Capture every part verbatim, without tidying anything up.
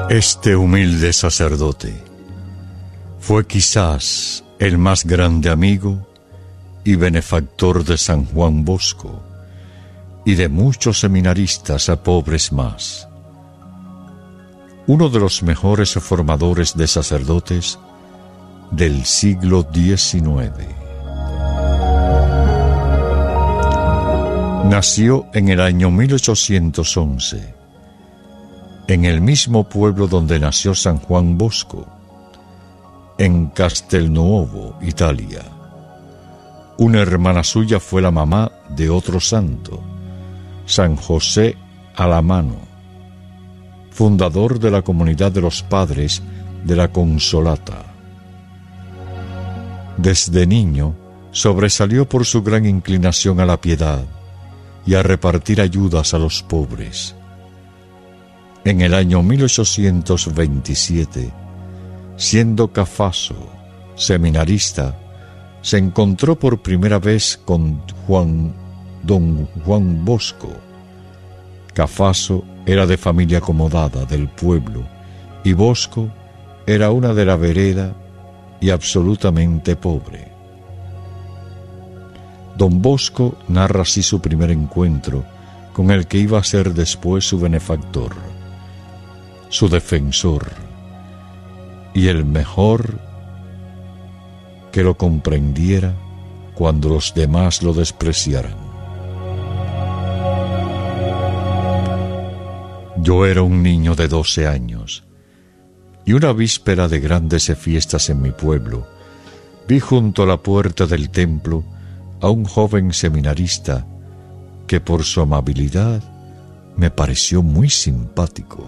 Este humilde sacerdote fue quizás el más grande amigo y benefactor de San Juan Bosco y de muchos seminaristas a pobres más. Uno de los mejores formadores de sacerdotes del siglo diecinueve. Nació en el año mil ochocientos once, en el mismo pueblo donde nació San Juan Bosco, en Castelnuovo, Italia. Una hermana suya fue la mamá de otro santo, San José Alamano, fundador de la comunidad de los padres de la Consolata. Desde niño sobresalió por su gran inclinación a la piedad y a repartir ayudas a los pobres. En el año mil ochocientos veintisiete, siendo Cafaso seminarista, se encontró por primera vez con Juan, don Juan Bosco. Cafaso era de familia acomodada del pueblo y Bosco era una de la vereda y absolutamente pobre. Don Bosco narra así su primer encuentro con el que iba a ser después su benefactor, su defensor y el mejor que lo comprendiera cuando los demás lo despreciaran. Yo era un niño de doce años y una víspera de grandes fiestas en mi pueblo vi junto a la puerta del templo a un joven seminarista que por su amabilidad me pareció muy simpático.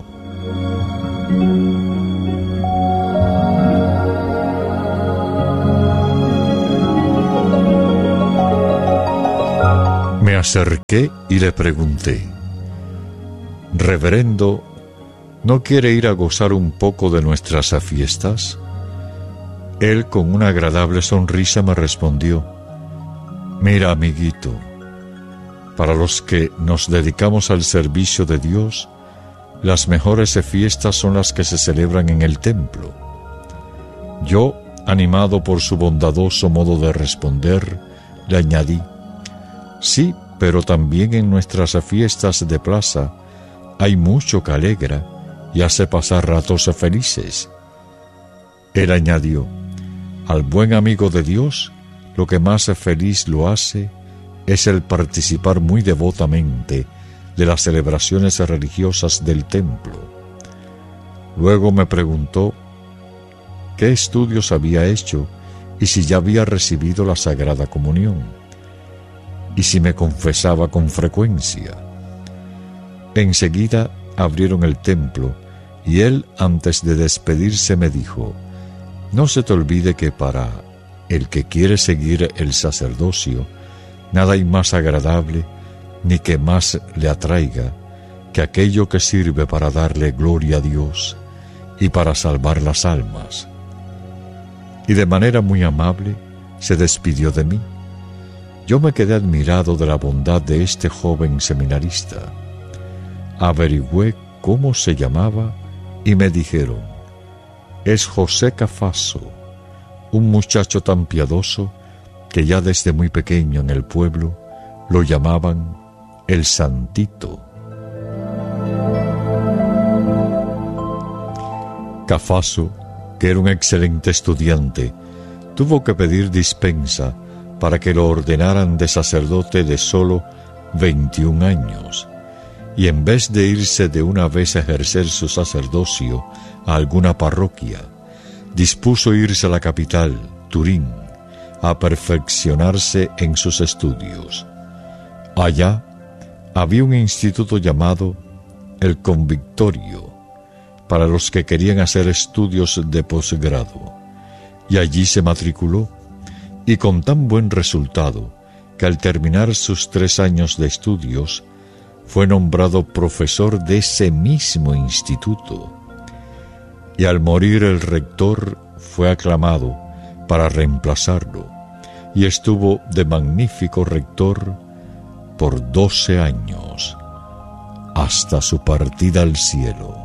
Me acerqué y le pregunté: «Reverendo, ¿no quiere ir a gozar un poco de nuestras fiestas?» Él, con una agradable sonrisa, me respondió: «Mira, amiguito, para los que nos dedicamos al servicio de Dios, las mejores fiestas son las que se celebran en el templo». Yo, animado por su bondadoso modo de responder, le añadí: «Sí, pero también en nuestras fiestas de plaza hay mucho que alegra y hace pasar ratos felices». Él añadió: «Al buen amigo de Dios, lo que más feliz lo hace es el participar muy devotamente de las celebraciones religiosas del templo». Luego me preguntó qué estudios había hecho y si ya había recibido la Sagrada Comunión, y si me confesaba con frecuencia. Enseguida abrieron el templo y él, antes de despedirse, me dijo: «No se te olvide que para el que quiere seguir el sacerdocio, nada hay más agradable ni que más le atraiga que aquello que sirve para darle gloria a Dios y para salvar las almas». Y de manera muy amable se despidió de mí. Yo me quedé admirado de la bondad de este joven seminarista. Averigüé cómo se llamaba y me dijeron: «Es José Cafaso, un muchacho tan piadoso que ya desde muy pequeño en el pueblo lo llamaban el Santito». Cafaso, que era un excelente estudiante, tuvo que pedir dispensa para que lo ordenaran de sacerdote de solo veintiún años, y en vez de irse de una vez a ejercer su sacerdocio a alguna parroquia, dispuso irse a la capital, Turín, a perfeccionarse en sus estudios. Allá había un instituto llamado el Convictorio para los que querían hacer estudios de posgrado, y allí se matriculó, y con tan buen resultado que al terminar sus tres años de estudios fue nombrado profesor de ese mismo instituto, y al morir el rector fue aclamado para reemplazarlo, y estuvo de magnífico rector por doce años, hasta su partida al cielo.